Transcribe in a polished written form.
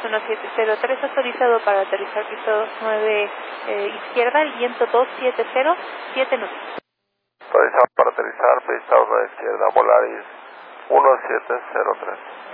1703, autorizado para aterrizar piso 9 izquierda, el viento 270, 7 nudos. Autorizado para aterrizar, pista 9 izquierda, Volaris 1703.